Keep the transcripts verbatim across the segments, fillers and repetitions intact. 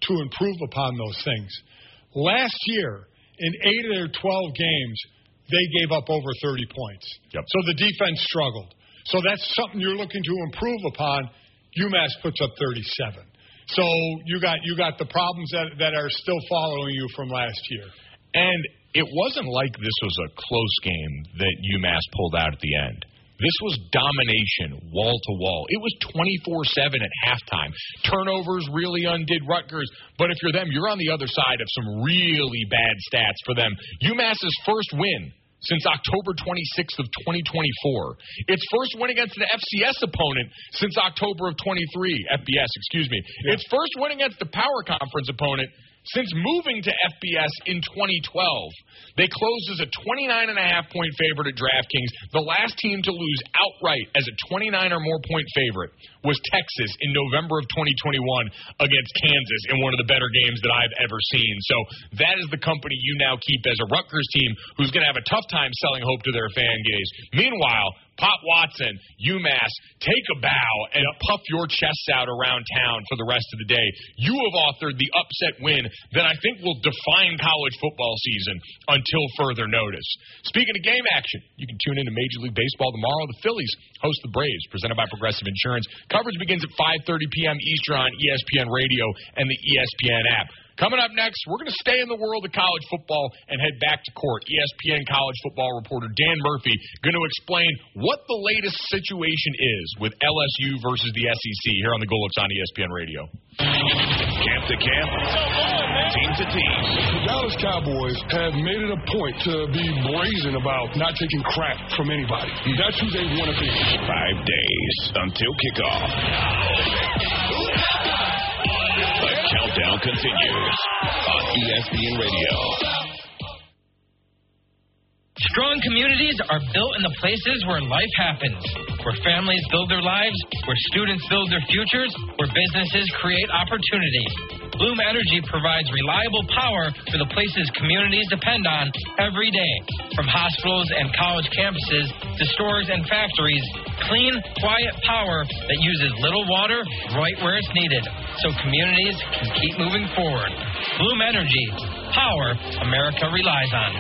to improve upon those things. Last year, in eight of their twelve games, they gave up over thirty points. Yep. So the defense struggled. So that's something you're looking to improve upon. UMass puts up thirty-seven. So you got you got the problems that, that are still following you from last year. And it wasn't like this was a close game that UMass pulled out at the end. This was domination, wall to wall. It was twenty-four seven at halftime. Turnovers really undid Rutgers. But if you're them, you're on the other side of some really bad stats for them. UMass's first win since October twenty-sixth of twenty twenty-four. Its first win against an F C S opponent since October of twenty-three. F B S, excuse me. Yeah. Its first win against the Power Conference opponent since moving to F B S in twenty twelve. They closed as a twenty-nine and a half point favorite at DraftKings. The last team to lose outright as a twenty-nine or more point favorite was Texas in November of twenty twenty-one against Kansas in one of the better games that I've ever seen. So that is the company you now keep as a Rutgers team who's going to have a tough time selling hope to their fan base. Meanwhile, Pop Watson, UMass, take a bow and puff your chests out around town for the rest of the day. You have authored the upset win that I think will define college football season until further notice. Speaking of game action, you can tune into Major League Baseball tomorrow. The Phillies host the Braves, presented by Progressive Insurance. Coverage begins at five thirty p.m. Eastern on E S P N Radio and the E S P N app. Coming up next, we're going to stay in the world of college football and head back to court. E S P N college football reporter Dan Murphy going to explain what the latest situation is with L S U versus the S E C here on the Golix on E S P N Radio. Camp to camp, team to team. The Dallas Cowboys have made it a point to be brazen about not taking crap from anybody. That's who they want to be. Five days until kickoff. The countdown continues on E S P N Radio. Strong communities are built in the places where life happens, where families build their lives, where students build their futures, where businesses create opportunity. Bloom Energy provides reliable power for the places communities depend on every day. From hospitals and college campuses to stores and factories, clean, quiet power that uses little water right where it's needed, so communities can keep moving forward. Bloom Energy, power America relies on.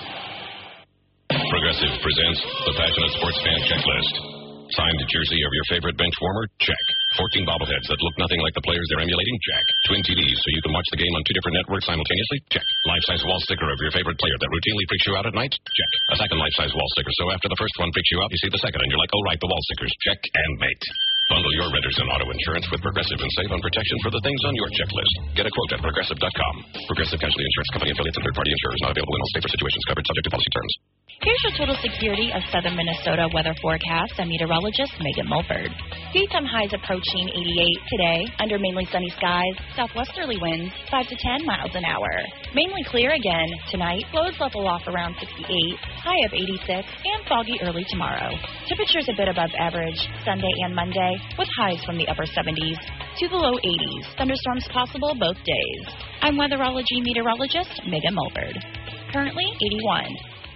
Progressive presents the Passionate Sports Fan Checklist. Signed jersey of your favorite bench warmer? Check. fourteen bobbleheads that look nothing like the players they're emulating? Check. Twin T Vs so you can watch the game on two different networks simultaneously? Check. Life-size wall sticker of your favorite player that routinely freaks you out at night? Check. A second life-size wall sticker so after the first one freaks you out, you see the second and you're like, oh, right, the wall stickers. Check and mate. Bundle your renters and auto insurance with Progressive and save on protection for the things on your checklist. Get a quote at Progressive dot com. Progressive Casualty Insurance Company affiliates and third-party insurers not available in all states or situations covered subject to policy terms. Here's your total security of southern Minnesota weather forecast. I'm meteorologist Megan Mulford. Daytime highs approaching eighty-eight today. Under mainly sunny skies, southwesterly winds five to ten miles an hour. Mainly clear again tonight. Lows level off around sixty-eight, high of eighty-six, and foggy early tomorrow. Temperatures a bit above average Sunday and Monday, with highs from the upper seventies to the low eighties. Thunderstorms possible both days. I'm weatherology meteorologist Megan Mulford. Currently eighty-one.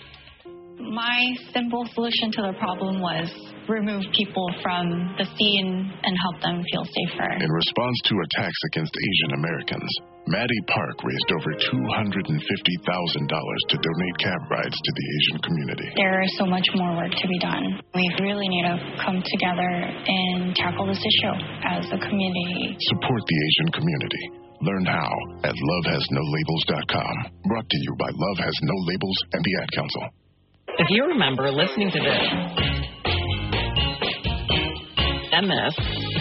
My simple solution to the problem was remove people from the scene and help them feel safer. In response to attacks against Asian Americans, Maddie Park raised over two hundred fifty thousand dollars to donate cab rides to the Asian community. There is so much more work to be done. We really need to come together and tackle this issue as a community. Support the Asian community. Learn how at love has no labels dot com. Brought to you by Love Has No Labels and the Ad Council. If you remember listening to this and this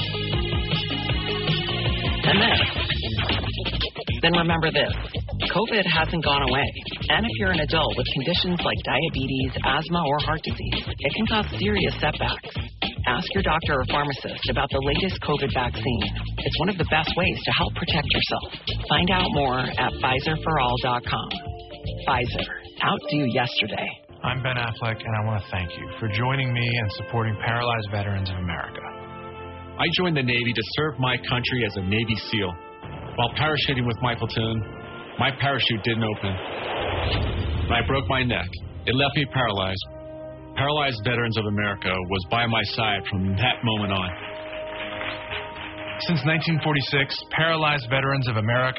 and this, then remember this. COVID hasn't gone away. And if you're an adult with conditions like diabetes, asthma, or heart disease, it can cause serious setbacks. Ask your doctor or pharmacist about the latest COVID vaccine. It's one of the best ways to help protect yourself. Find out more at Pfizer for all dot com. Pfizer. Outdo yesterday. I'm Ben Affleck, and I want to thank you for joining me and supporting Paralyzed Veterans of America. I joined the Navy to serve my country as a Navy SEAL. While parachuting with my platoon, my parachute didn't open. And I broke my neck. It left me paralyzed. Paralyzed Veterans of America was by my side from that moment on. Since nineteen forty-six, Paralyzed Veterans of America